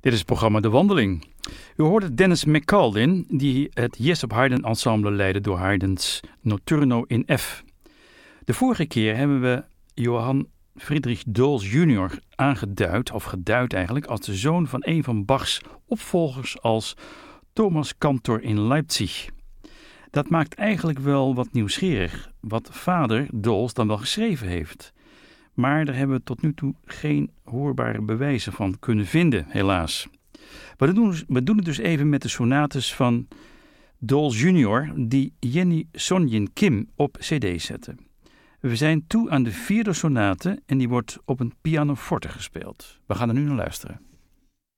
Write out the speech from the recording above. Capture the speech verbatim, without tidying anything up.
Dit is het programma De Wandeling. U hoorde Dennis McCaldin, die het Jessup Haydn Ensemble leidde door Haydn's Notturno in F. De vorige keer hebben we Johann Friedrich Doels junior aangeduid, of geduid eigenlijk, als de zoon van een van Bachs opvolgers als Thomas Cantor in Leipzig. Dat maakt eigenlijk wel wat nieuwsgierig, wat vader Doels dan wel geschreven heeft. Maar daar hebben we tot nu toe geen hoorbare bewijzen van kunnen vinden, helaas. We doen, we doen het dus even met de sonates van Doels junior die Jenny Sonjin Kim op cd zette. We zijn toe aan de vierde sonate en die wordt op een pianoforte gespeeld. We gaan er nu naar luisteren.